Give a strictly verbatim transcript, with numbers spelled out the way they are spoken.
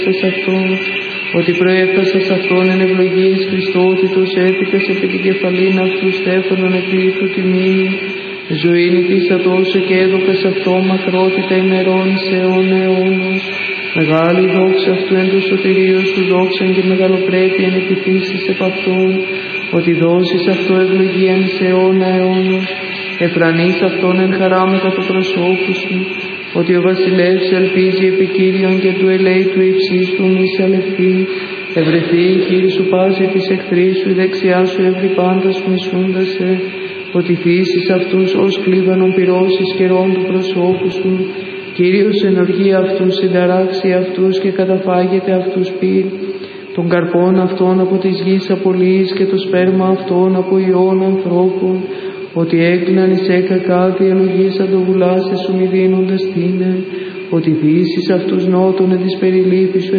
σε αυτόν, ότι προέφτασα σε αυτόν εν ευλογίες Χριστότητος, έθηκας επί την κεφαλήν αυτού στέφανον εκλήθου τιμήν, ζωήν υφίστατόσο και έδωκα σε αυτό μακρότητα ημερών σε αιώνα αιώνος. Μεγάλη δόξα αυτού εν το σωτηρίο σου δόξαν και μεγαλοπρέπεια εν επιθύσεις επ' αυτόν, ότι δώσεις αυτό ευλογίαν σε αιώνα αιώνος. Εφρανείς αυτόν εν χαρά μετά το προσώπου σου, ότι ο βασιλεύς ελπίζει επί Κύριον και του ελέη του υψής του μη σε αλευθεί. Ευρεθεί η χείρη σου πάση της εχθρής σου, η δεξιά σου εύρη πάντα σου μισούντασε, ότι θύσεις αυτούς ως κλίβανον πυρώσεις καιρών του προσώπου σου. Κύριος ενεργεί αυτούς, συνταράξει αυτούς και καταφάγεται αυτούς πυρ. Των καρπών αυτών από της γης απολύεις και το σπέρμα αυτών από ιών ανθρώπων, ότι έκλειναν εις έκακα διαλογήσαν το βουλάσε σου μη δίνοντας τίνε, ότι θύσεις αυτούς νότων εν της περιλήπης σου